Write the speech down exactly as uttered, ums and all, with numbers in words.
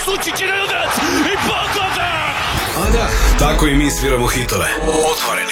Sučić je na udarac i pogoda! A da, tako i mi sviramo hitove. Otvoreni.